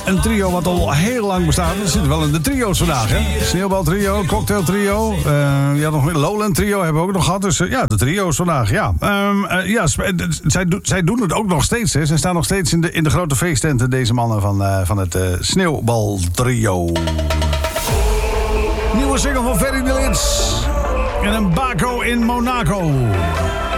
een trio wat al heel lang bestaat. Er zitten wel in de trio's vandaag, hè? Sneeuwbaltrio, cocktailtrio. Ja, nog een Lowland trio hebben we ook nog gehad. Dus ja, de trio's vandaag, ja. Zij doen het ook nog steeds, hè. Zij staan nog steeds in de grote feesttenten, deze mannen van het Sneeuwbaltrio. Nieuwe single van Ferry de Lits. En een Baco in Monaco.